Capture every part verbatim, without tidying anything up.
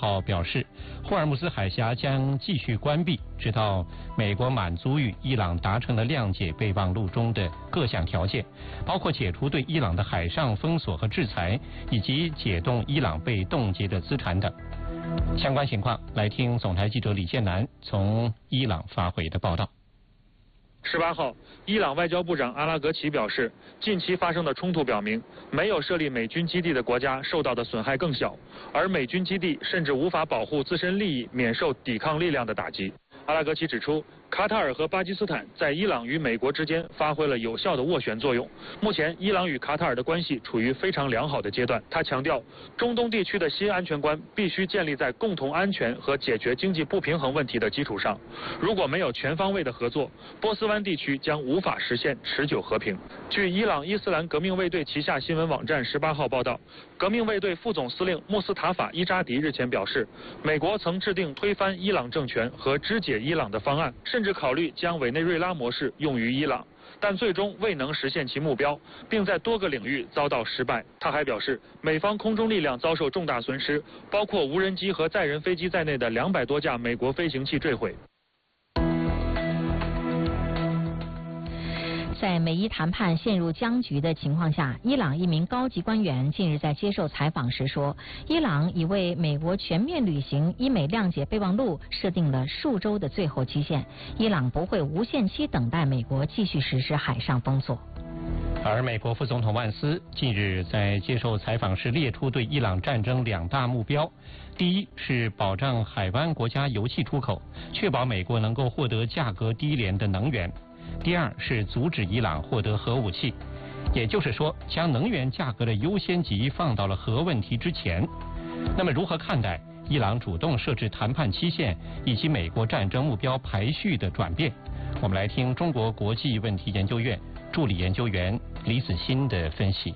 号表示，霍尔木兹海峡将继续关闭，直到美国满足于伊朗达成了谅解备忘录中的各项条件，包括解除对伊朗的海上封锁和制裁，以及解冻伊朗被冻结的资产等。相关情况，来听总台记者李建南从伊朗发回的报道。 十八号，伊朗外交部长阿拉格齐表示，近期发生的冲突表明，没有设立美军基地的国家受到的损害更小，而美军基地甚至无法保护自身利益免受抵抗力量的打击。阿拉格齐指出，卡塔尔和巴基斯坦在伊朗与美国之间发挥了有效的斡旋作用。目前，伊朗与卡塔尔的关系处于非常良好的阶段。他强调，中东地区的新安全观必须建立在共同安全和解决经济不平衡问题的基础上。如果没有全方位的合作，波斯湾地区将无法实现持久和平。据伊朗伊斯兰革命卫队旗下新闻网站十八号报道，革命卫队副总司令穆斯塔法伊扎迪日前表示，美国曾制定推翻伊朗政权和肢解伊朗的方案，甚至考虑将委内瑞拉模式用于伊朗，但最终未能实现其目标，并在多个领域遭到失败。他还表示，美方空中力量遭受重大损失，包括无人机和载人飞机在内的两百多架美国飞行器坠毁。 在美伊谈判陷入僵局的情况下，伊朗一名高级官员近日在接受采访时说，伊朗已为美国全面履行伊美谅解备忘录设定了数周的最后期限，伊朗不会无限期等待美国继续实施海上封锁。 而美国副总统万斯近日在接受采访时列出对伊朗战争两大目标，第一是保障海湾国家油气出口，确保美国能够获得价格低廉的能源。第二是阻止伊朗获得核武器，也就是说，将能源价格的优先级放到了核问题之前。那么，如何看待伊朗主动设置谈判期限以及美国战争目标排序的转变？我们来听中国国际问题研究院助理研究员李子欣的分析。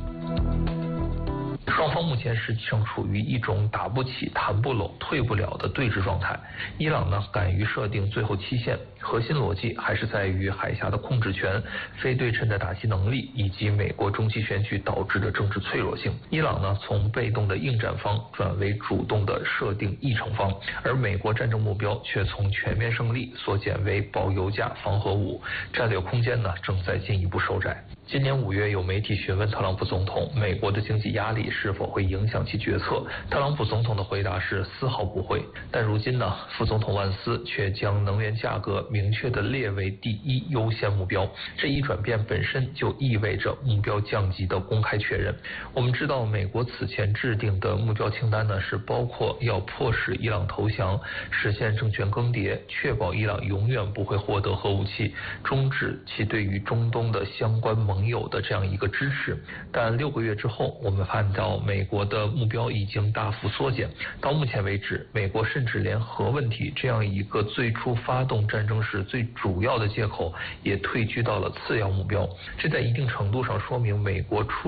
双方目前实际上处于一种打不起、谈不拢、退不了的对峙状态。伊朗呢，敢于设定最后期限，核心逻辑还是在于海峡的控制权、非对称的打击能力以及美国中期选举导致的政治脆弱性。伊朗呢，从被动的应战方转为主动的设定议程方，而美国战争目标却从全面胜利缩减为保油价、防核武，战略空间呢正在进一步收窄。今年五月，有媒体询问特朗普总统，美国的经济压力是否会影响其决策？特朗普总统的回答是丝毫不会。但如今呢，副总统万斯却将能源价格明确地列为第一优先目标，这一转变本身就意味着目标降级的公开确认。我们知道，美国此前制定的目标清单呢，是包括要迫使伊朗投降、实现政权更迭、确保伊朗永远不会获得核武器、终止其对于中东的相关盟友的这样一个支持。但六个月之后，我们看到美国的目标已经大幅缩减，到目前为止，美国甚至连核问题这样一个最初发动战争时最主要的借口也退居到了次要目标。这在一定程度上说明美国出